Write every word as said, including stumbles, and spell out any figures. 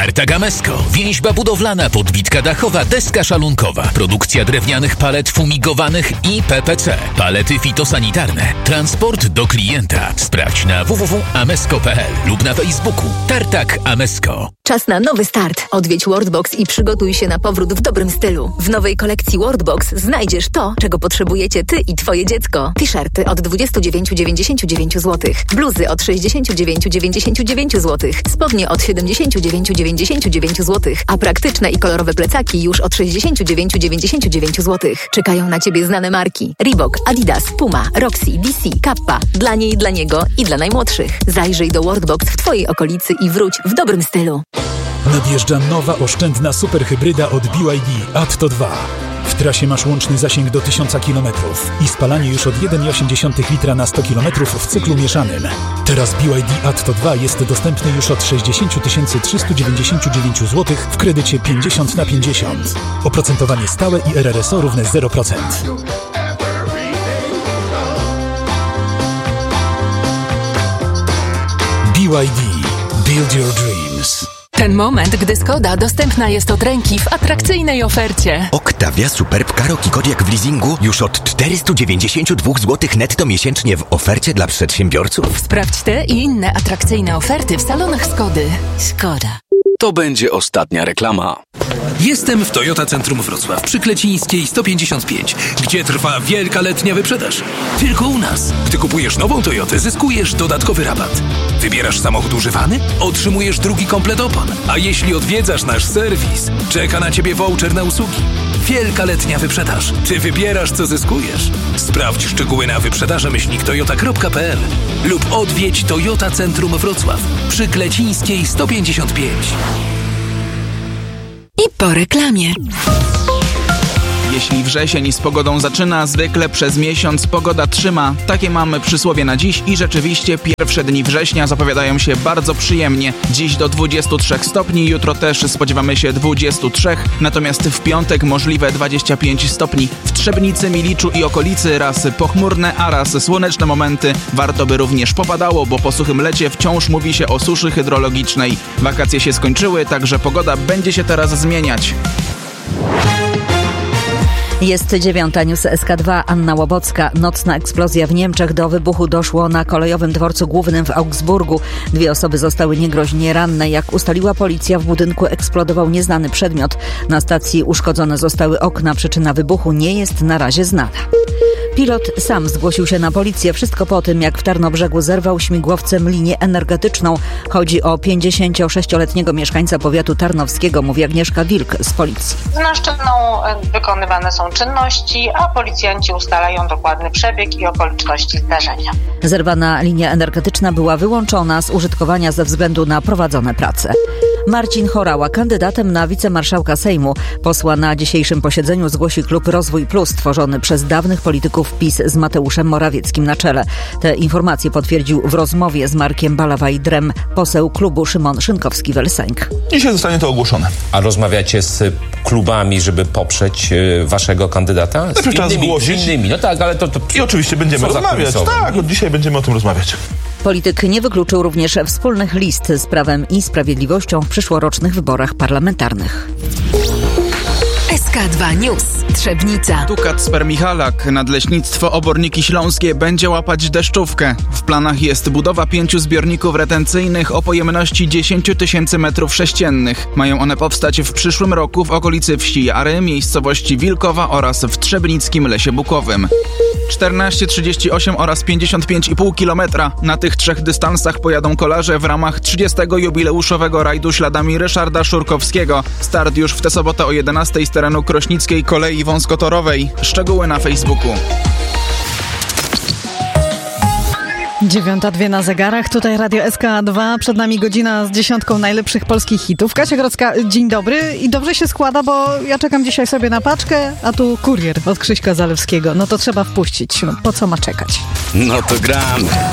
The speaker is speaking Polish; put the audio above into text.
Tartak Amesko. Więźba budowlana, podbitka dachowa, deska szalunkowa. Produkcja drewnianych palet fumigowanych i P P C. Palety fitosanitarne. Transport do klienta. Sprawdź na w w w kropka amesko kropka p l lub na Facebooku. Tartak Amesko. Czas na nowy start. Odwiedź Worldbox i przygotuj się na powrót w dobrym stylu. W nowej kolekcji Worldbox znajdziesz to, czego potrzebujecie ty i twoje dziecko. T-shirty od dwadzieścia dziewięć dziewięćdziesiąt dziewięć złotych. Bluzy od sześćdziesiąt dziewięć dziewięćdziesiąt dziewięć złotych. Spodnie od siedemdziesiąt dziewięć dziewięćdziesiąt dziewięć złotych. A praktyczne i kolorowe plecaki już od sześćdziesiąt dziewięć dziewięćdziesiąt dziewięć złotych. Czekają na ciebie znane marki. Reebok, Adidas, Puma, Roxy, D C, Kappa. Dla niej, dla niego i dla najmłodszych. Zajrzyj do Worldbox w twojej okolicy i wróć w dobrym stylu. Nadjeżdża nowa oszczędna superhybryda od B Y D Atto dwa. W trasie masz łączny zasięg do tysiąc kilometrów i spalanie już od jeden przecinek osiem litra na sto kilometrów w cyklu mieszanym. Teraz B Y D Atto dwa jest dostępny już od sześćdziesiąt tysięcy trzysta dziewięćdziesiąt dziewięć złotych w kredycie pięćdziesiąt na pięćdziesiąt. Oprocentowanie stałe i R R S O równe zero procent. B Y D. Build your dreams. Ten moment, gdy Skoda dostępna jest od ręki w atrakcyjnej ofercie. Octavia Superb Karoq i Kodiaq w leasingu już od czterysta dziewięćdziesiąt dwa złotych netto miesięcznie w ofercie dla przedsiębiorców. Sprawdź te i inne atrakcyjne oferty w salonach Skody. Skoda. To będzie ostatnia reklama. Jestem w Toyota Centrum Wrocław przy Klecińskiej sto pięćdziesiąt pięć, gdzie trwa wielka letnia wyprzedaż. Tylko u nas. Gdy kupujesz nową Toyotę, zyskujesz dodatkowy rabat. Wybierasz samochód używany? Otrzymujesz drugi komplet opon. A jeśli odwiedzasz nasz serwis, czeka na ciebie voucher na usługi. Wielka letnia wyprzedaż. Ty wybierasz, co zyskujesz. Sprawdź szczegóły na wyprzedaże myślnik toyota kropka p l lub odwiedź Toyota Centrum Wrocław przy Klecińskiej sto pięćdziesiąt pięć. I po reklamie. Jeśli wrzesień z pogodą zaczyna, zwykle przez miesiąc pogoda trzyma. Takie mamy przysłowie na dziś i rzeczywiście pierwsze dni września zapowiadają się bardzo przyjemnie. Dziś do dwudziestu trzech stopni, jutro też spodziewamy się dwudziestu trzech, natomiast w piątek możliwe dwadzieścia pięć stopni. W Trzebnicy, Miliczu i okolicy raz pochmurne, a raz słoneczne momenty. Warto by również popadało, bo po suchym lecie wciąż mówi się o suszy hydrologicznej. Wakacje się skończyły, także pogoda będzie się teraz zmieniać. Jest dziewiąta, news S K dwa, Anna Łobocka. Nocna eksplozja w Niemczech. Do wybuchu doszło na kolejowym dworcu głównym w Augsburgu. Dwie osoby zostały niegroźnie ranne. Jak ustaliła policja, w budynku eksplodował nieznany przedmiot. Na stacji uszkodzone zostały okna. Przyczyna wybuchu nie jest na razie znana. Pilot sam zgłosił się na policję. Wszystko po tym, jak w Tarnobrzegu zerwał śmigłowcem linię energetyczną. Chodzi o pięćdziesięciosześcioletniego mieszkańca powiatu tarnowskiego, mówi Agnieszka Wilk z policji. Z naszczyną wykonywane są czynności, a policjanci ustalają dokładny przebieg i okoliczności zdarzenia. Zerwana linia energetyczna była wyłączona z użytkowania ze względu na prowadzone prace. Marcin Horała, kandydatem na wicemarszałka Sejmu. Posła na dzisiejszym posiedzeniu zgłosi klub Rozwój Plus, tworzony przez dawnych polityków PiS z Mateuszem Morawieckim na czele. Te informacje potwierdził w rozmowie z Markiem Balawaj-Drem poseł klubu Szymon Szynkowski-Welsenk. Dzisiaj zostanie to ogłoszone. A rozmawiacie z klubami, żeby poprzeć y, waszego kandydata? Z Trzeba zgłosić. innymi. No tak, ale to... to I oczywiście będziemy rozmawiać. Tak, od dzisiaj będziemy o tym rozmawiać. Polityk nie wykluczył również wspólnych list z Prawem i Sprawiedliwością w przyszłorocznych wyborach parlamentarnych. S K dwa News. Trzebnica. Tu Kacper Michalak. Nadleśnictwo Oborniki Śląskie będzie łapać deszczówkę. W planach jest budowa pięciu zbiorników retencyjnych o pojemności dziesięć tysięcy metrów sześciennych. Mają one powstać w przyszłym roku w okolicy wsi Jary, miejscowości Wilkowa oraz w Trzebnickim Lesie Bukowym. czternaście, trzydzieści osiem oraz pięćdziesiąt pięć i pół kilometra. Na tych trzech dystansach pojadą kolarze w ramach trzydziestego jubileuszowego rajdu śladami Ryszarda Szurkowskiego. Start już w tę sobotę o jedenastej z terenu Krośnickiej Kolei Wąskotorowej. Szczegóły na Facebooku. Dziewiąta dwie na zegarach, tutaj Radio S K dwa, przed nami godzina z dziesiątką najlepszych polskich hitów. Kasia Grodzka, dzień dobry i dobrze się składa, bo ja czekam dzisiaj sobie na paczkę, a tu kurier od Krzyśka Zalewskiego. No to trzeba wpuścić, no, po co ma czekać? No to gramy.